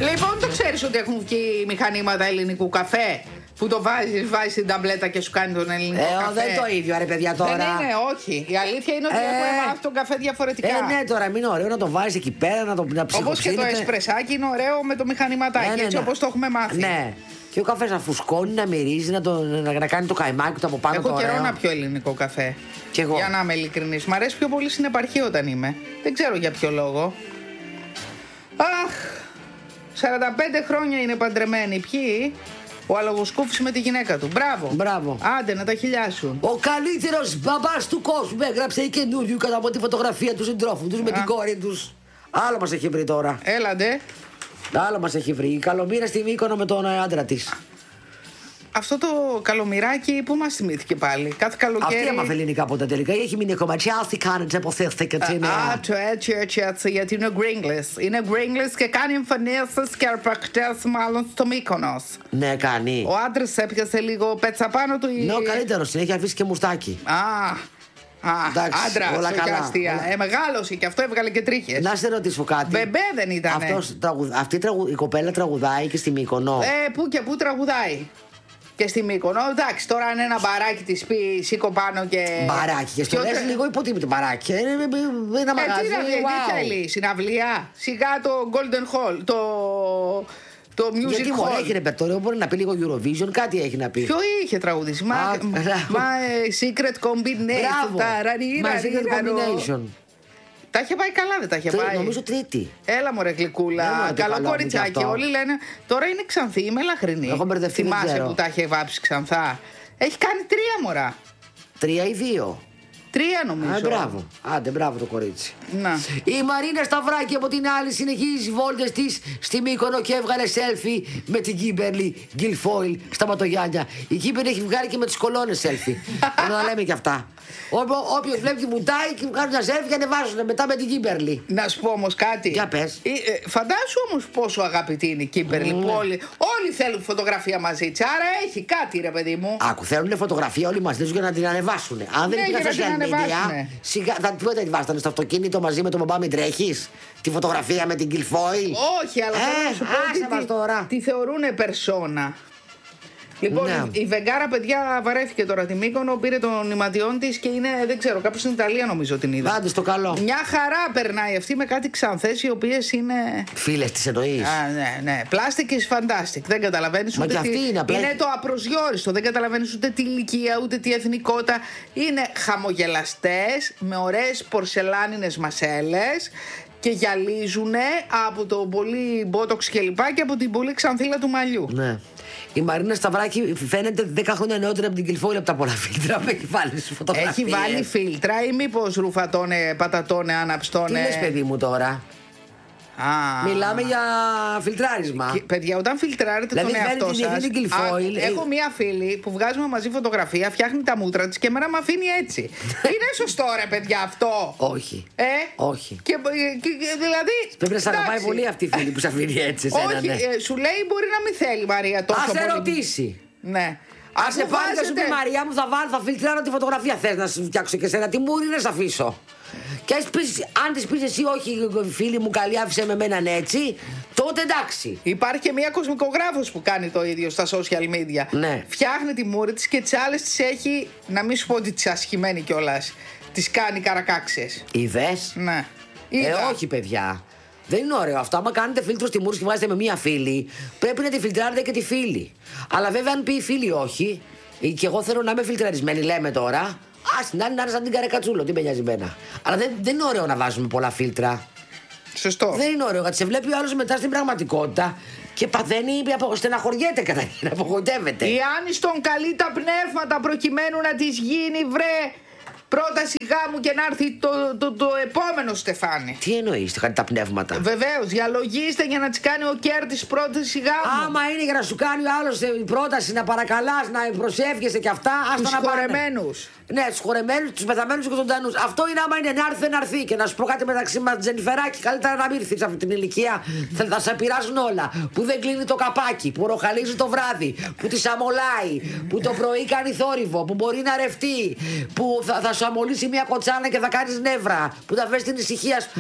Λοιπόν, το ξέρεις ότι έχουν βγει μηχανήματα ελληνικού καφέ που το βάζεις στην ταμπλέτα και σου κάνει τον ελληνικό καφέ. Δεν είναι το ίδιο, ρε παιδιά τώρα. Δεν είναι, όχι. Η αλήθεια είναι ότι έχουμε μάθει τον καφέ διαφορετικά. Ναι, τώρα μην είναι ωραίο να το βάζεις εκεί πέρα, να το ψυχοψύνεται. Όπως και το εσπρεσάκι είναι ωραίο με το μηχανηματάκι, έτσι όπως το έχουμε μάθει. Ναι. Και ο καφές να φουσκώνει, να μυρίζει, να κάνει το καϊμάκι του από πάνω. Έχω καιρό να πιω ελληνικό καφέ. Κι εγώ. Για να είμαι ειλικρινής. Μ' αρέσει πιο πολύ στην επαρχή όταν είμαι. Δεν ξέρω για ποιο λόγο. Αχ, 45 χρόνια είναι παντρεμένοι. Ποιοι? Ο Αλογοσκούφης με τη γυναίκα του. Μπράβο. Άντε να τα χιλιάσουν. Ο καλύτερος μπαμπάς του κόσμου έγραψε η καινούριου κατά από τη φωτογραφία του συντρόφου τους με την κόρη τους. Άλλο μας έχει βρει τώρα. Έλαντε. Άλλο μας έχει βρει. Η Καλομήρα στη Μύκονο με τον άντρα της. Αυτό το καλομυράκι που μας θυμήθηκε πάλι. Κάθε καλοκαίρι. Αυτή έμαθε ελληνικά από τα τελικά. Έχει μείνει ακόμα. Τι κάνετε, αποθέθηκε. Έτσι, γιατί είναι γκρίγκλες. Είναι γκρίγκλες και κάνει εμφανίσεις και αρπακτές μάλλον στο Μύκονος. Ναι, κάνει. Ο άντρας έπιασε λίγο πέτσα πάνω του. Ναι, ο καλύτερος. Έχει αφήσει και μουστάκι. Άντρα, όλα καλά. Μεγάλωσε και αυτό έβγαλε και τρίχες. Να σε ρωτήσω κάτι. Μπεμπέ δεν ήταν. Αυτή η κοπέλα τραγουδάει και στη Μύκονο. Πού και πού τραγουδάει. Και στη Μύκονο, εντάξει, τώρα είναι ένα μπαράκι τη πει, σήκω πάνω και. Μπαράκι, και στο λες λίγο υποτίμητο μπαράκι. Ένα μαγαζί. Τι θέλει, συναυλία. Σιγά το Golden Hall, το Music Γιατί Hall. μου έχει ρεπερτόριο, μπορεί να πει λίγο Eurovision, κάτι έχει να πει. Ποιο είχε τραγουδίσει, Secret Combination. Secret Combination. Τα είχε πάει καλά, δεν τα είχε πάει? Νομίζω τρίτη. Έλα μωρέ γλυκούλα, καλό κοριτσάκι. Όλοι λένε τώρα είναι Ξανθή, είμαι ελαχρινή. Έχω μπερδευτεί. Θυμάσαι που τα είχε βάψει Ξανθά? Έχει κάνει 3 μωρά. 3 ή 2. 3 νομίζω. Μπράβο. Άντε, μπράβο το κορίτσι. Να. Η Μαρίνα Σταυράκη από την άλλη συνεχίζει βόλτες της στη Μύκονο και έβγαλε selfie με την Κίμπερλι Γκιλφόιλ στα Ματογιάννια. Η Κίμπερλι έχει βγάλει και με τις κολόνες selfie. Να λέμε και αυτά. Όποιος βλέπει τη μουτάει και κάνουν ένα selfie και ανεβάζουν μετά με την Κίμπερλι. Να σου πω όμως κάτι. Για πες. Φαντάσου όμως πόσο αγαπητή είναι η Κίμπερλι. Όλοι θέλουν φωτογραφία μαζί της. Άρα έχει κάτι, ρε παιδί μου. Άκου, θέλουν φωτογραφία όλοι μαζί τους για να την ανεβάσουν. Αν δεν υπήρχαν social media, σιγά θα την βάζανε στο αυτοκίνητο μαζί με τον μπαμπά, μην τρέχεις. Τη φωτογραφία με την Γκιλφόιλ. Όχι, αλλά θέλω να σου πω τι θεωρούν περσόνα. Λοιπόν, η Βεγγάρα, παιδιά, βαρέθηκε τώρα τη Μύκονο, πήρε τον νηματιόν της και είναι, δεν ξέρω, κάπου στην Ιταλία νομίζω την είδα. Άντε στο καλό. Μια χαρά περνάει αυτή με κάτι ξανθές οι οποίες είναι. Φίλες της εννοείς? Ναι. Plastic is fantastic. Δεν καταλαβαίνεις ούτε τι. Είναι το απροσδιόριστο. Δεν καταλαβαίνεις ούτε τη ηλικία ούτε τη εθνικότητα. Είναι χαμογελαστές με ωραίες πορσελάνινες μασέλες και γυαλίζουνε από το πολύ μπότοξ και λοιπά και από την πολύ ξανθήλα του μαλλιού. Ναι. Η Μαρίνα Σταυράκη φαίνεται 10 χρόνια νεότερα από την Γκιλφόιλ από τα πολλά φίλτρα που έχει βάλει στις φωτογραφίες. Έχει βάλει φίλτρα ή μήπως ρουφατώνε, πατατώνε, αναψτώνε? Τι λες, παιδί μου, τώρα? Μιλάμε για φιλτράρισμα. Παιδιά, όταν φιλτράρετε τον εαυτό σας. Έχω μία φίλη που βγάζουμε μαζί φωτογραφία, φτιάχνει τα μούτρα της και εμένα με αφήνει έτσι. Είναι σωστό, ρε παιδιά, αυτό? Όχι. Όχι. Δηλαδή. Πρέπει να σ' αγαπάει πολύ αυτή η φίλη που σε αφήνει έτσι. Όχι, σου λέει μπορεί να μην θέλει, Μαρία, τόσο πολύ. Ας σε ρωτήσει. Ναι. Ας σε πάρει και σου πει, Μαρία μου, θα φιλτράρω τη φωτογραφία. Θες να σου φτιάξω και σένα? Τι μου είναι να σε αφήσω? Και αν τη πει εσύ, όχι, φίλη μου, καλή, άφησε με εμένα έτσι, τότε εντάξει. Υπάρχει και μια κοσμικογράφος που κάνει το ίδιο στα social media. Ναι. Φτιάχνει τη μούρη της και τις άλλες τις έχει, να μην σου πω ότι τις ασχημένη κιόλας. Τις κάνει καρακάξες. Είδες? Ναι. Όχι, παιδιά. Δεν είναι ωραίο αυτό. Άμα κάνετε φίλτρο στη μούρη και βάζετε με μία φίλη, πρέπει να τη φιλτράρετε και τη φίλη. Αλλά βέβαια, αν πει η φίλη όχι, και εγώ θέλω να είμαι φιλτραρισμένη, λέμε τώρα. Να είναι σαν την καρεκατσούλο, τι με νοιάζει εμένα. Αλλά δεν είναι ωραίο να βάζουμε πολλά φίλτρα. Σωστό. Δεν είναι ωραίο, γιατί σε βλέπει ο άλλος μετά στην πραγματικότητα και παθαίνει, στεναχωριέται καταρχήν, απογοητεύεται. Η Άνιστον καλεί τα πνεύματα προκειμένου να της γίνει, βρε, πρόταση γάμου και να έρθει το επόμενο Στεφάνι. Τι εννοείς, τα πνεύματα? Βεβαίως, διαλογίστε για να της κάνει ο Κέρτης πρόταση γάμου. Άμα είναι για να σου κάνει ο άλλος πρόταση να παρακαλάς, να προσεύχεσαι και αυτά, άστο να πάνε. Τους Ναι, τους χωρεμένους, τους πεθαμένους και τους ζωντανούς. Αυτό είναι άμα είναι να έρθει, να έρθει. Και να σου πω κάτι μεταξύ μας, Τζενιφεράκη, καλύτερα να μην έρθει σε αυτή την ηλικία. Θα σε πειράζουν όλα. Που δεν κλείνει το καπάκι, που ροχαλίζει το βράδυ, που τη αμολάει, που το πρωί κάνει θόρυβο, που μπορεί να ρευτεί, που θα σου αμολύσει μια κοτσάνα και θα κάνεις νεύρα. Που θα φέρεις την ησυχία σου.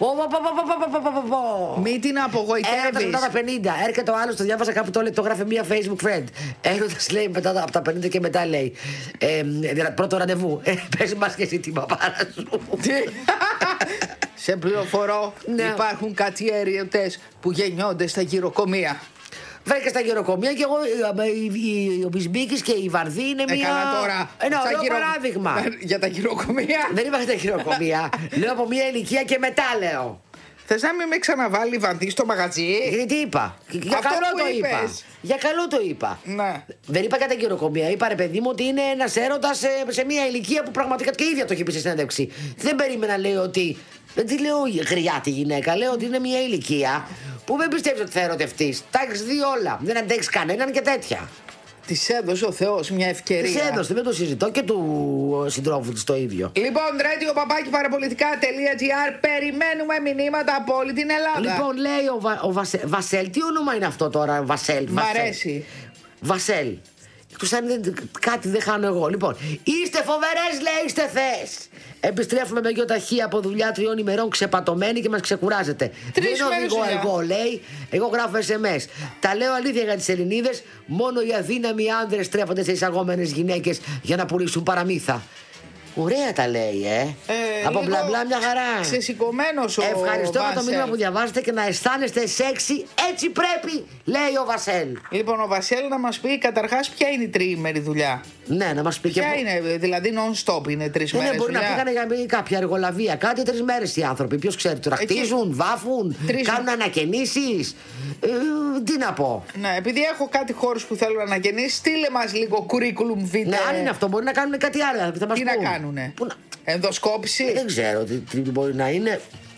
Μη την απογοητεύεις. Έρωτας μετά τα 50. Έρχεται ο άλλος, το διάβασα κάπου το έγραφε μια Facebook friend. Έρωτας λέει μετά από τα 50 και μετά λέει. Πρώτο ραντεβού. Πες μας και εσύ την παπάρα σου. Σε πληροφορώ, Ναι. υπάρχουν κάτι έρωτες που γεννιόνται στα γυροκομεία. Βρέκα στα γυροκομεία και εγώ, ο Μπισμπίκης και η Βαρδί είναι μια. Έκανα τώρα. Ένα στα ωραίο παράδειγμα. Για τα γυροκομεία. Δεν είπα για τα γυροκομεία. Λέω από μια ηλικία και μετά λέω. Θες να μην με ξαναβάλει Βανδί στο μαγαζί? Γιατί τι είπα. Για Αυτό καλό που το είπα. είπες. Για καλό το είπα. Ναι. Δεν είπα για τα γυροκομεία. Είπα ρε παιδί μου ότι είναι ένας έρωτας σε μια ηλικία που πραγματικά και η ίδια το έχει πει στη συνέντευξη. Δεν περίμενα λέει ότι. Δεν τη λέω γριά τη γυναίκα. Λέω ότι είναι μια ηλικία που δεν πιστεύεις ότι θα ερωτευτείς. Τα έχεις δει όλα. Δεν αντέχεις κανέναν και τέτοια. Της έδωσε ο Θεός μια ευκαιρία. Της έδωσε, δεν το συζητώ και του συντρόφου της το ίδιο. Λοιπόν, radio@parapolitica.gr, περιμένουμε μηνύματα από όλη την Ελλάδα. Λοιπόν, λέει ο Βασέλ, τι όνομα είναι αυτό τώρα, Βασέλ. Μ' αρέσει. Βασέλ. Εκτός αν κάτι δεν χάνω εγώ. Λοιπόν, είστε φοβερές, λέει, είστε θες. Επιστρέφουμε με γιοταχή από δουλειά 3 ημερών ξεπατωμένοι και μας ξεκουράζετε. 3 Δεν μέρες οδηγώ δουλειά. εγώ, λέει. Εγώ γράφω SMS. Τα λέω αλήθεια για τις Ελληνίδες. Μόνο οι αδύναμοι άνδρες στρέφονται σε εισαγόμενες γυναίκες για να πουλήσουν παραμύθα. Ωραία τα λέει, από λίγο μπλα μπλα μια χαρά. ξεσηκωμένος ο Ευχαριστώ για το Βασέλ. μήνυμα που διαβάζετε και να αισθάνεστε σεξι. Έτσι πρέπει, λέει ο Βασέλ. Λοιπόν, ο Βασέλ να μας πει καταρχάς ποια είναι η τριήμερη δουλειά. Ναι, να μας πει και. Ποια είναι, δηλαδή non-stop είναι 3 μέρες Ναι, μπορεί να δουλειά. πήγανε για κάποια εργολαβία, κάτι 3 μέρες οι άνθρωποι. Ποιος ξέρει, τώρα Εκεί. χτίζουν, βάφουν, 3 κάνουν ανακαινήσεις. Τι να πω. Ναι, επειδή έχω κάτι χώρους που θέλω να αναγεννήσει, στείλε μας λίγο curriculum vitae. Ναι, αν είναι αυτό, μπορεί να κάνουν κάτι άλλο. Θα μας Τι να πούν. κάνουνε. Πού να- Ενδοσκόπηση. Δεν ξέρω τι μπορεί να είναι.